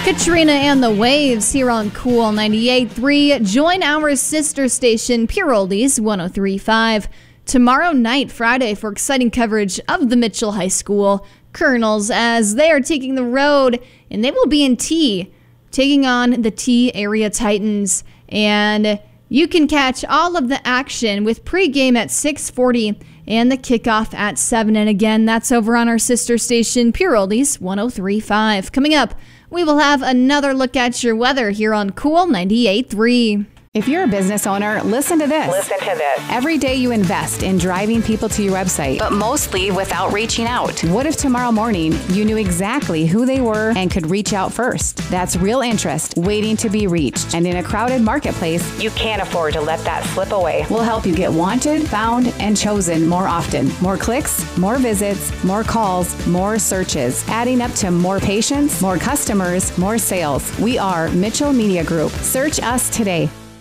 Katrina and the Waves here on Cool 98.3. Join our sister station, Pure Oldies 103.5. Tomorrow night, Friday, for exciting coverage of the Mitchell High School Colonels as they are taking the road, and they will be in T, taking on the T Area Titans. And you can catch all of the action with pregame at 6:40 and the kickoff at 7. And again, that's over on our sister station, Pure Oldies 103.5. Coming up, we will have another look at your weather here on Cool 98.3. If you're a business owner, listen to this. Listen to this. Every day you invest in driving people to your website, But mostly without reaching out. what if tomorrow morning you knew exactly who they were and could reach out first? That's real interest waiting to be reached. And in a crowded marketplace, You can't afford to let that slip away. we'll help you get wanted, found, and chosen more often. More clicks, more visits, more calls, more searches, adding up to more patients, more customers, more sales. We are Mitchell Media Group. Search us today.